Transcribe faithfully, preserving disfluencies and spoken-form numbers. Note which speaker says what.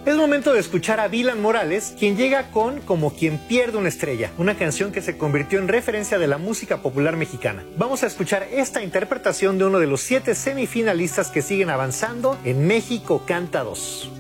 Speaker 1: Es momento de escuchar a Dylan Morales, quien llega con Como quien pierde una estrella, una canción que se convirtió en referencia de la música popular mexicana. Vamos a escuchar esta interpretación de uno de los siete semifinalistas que siguen avanzando en México Canta dos.